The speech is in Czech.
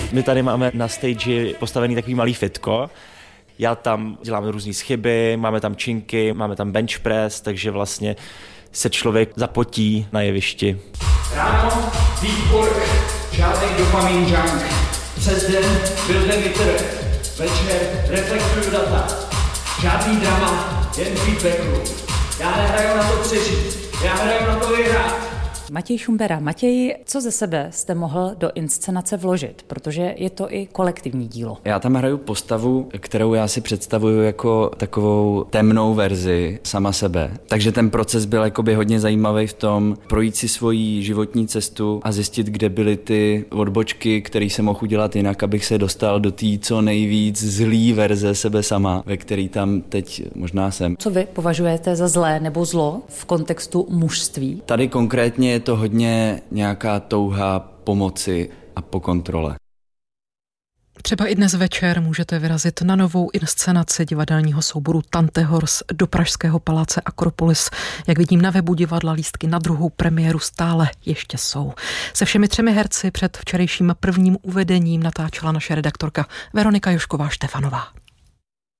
My tady máme na stage postavený takový malý fitko. Já tam dělám různý schyby, máme tam činky, máme tam bench press, takže vlastně se člověk zapotí na jevišti. Ráno deep work, žádný dopamin junk. Přes den build emitter, večer reflektuju data. Žádný drama, jen feedback loop. Já nehraju na to přežít, já hraju na to vyhrát. Matěj Šumbera. Matěj, co ze sebe jste mohl do inscenace vložit? Protože je to i kolektivní dílo. Já tam hraju postavu, kterou já si představuju jako takovou temnou verzi sama sebe. Takže ten proces byl jakoby hodně zajímavý v tom projít si svoji životní cestu a zjistit, kde byly ty odbočky, které jsem mohl udělat jinak, abych se dostal do té co nejvíc zlý verze sebe sama, ve který tam teď možná jsem. Co vy považujete za zlé nebo zlo v kontextu mužství? Tady konkrétně je to hodně nějaká touha pomoci a po kontrole. Třeba i dnes večer můžete vyrazit na novou inscenaci divadelního souboru Tantehors do pražského paláce Akropolis. Jak vidím na webu divadla, lístky na druhou premiéru stále ještě jsou. Se všemi 3 herci před včerejším prvním uvedením natáčela naše redaktorka Veronika Jošková Štefanová.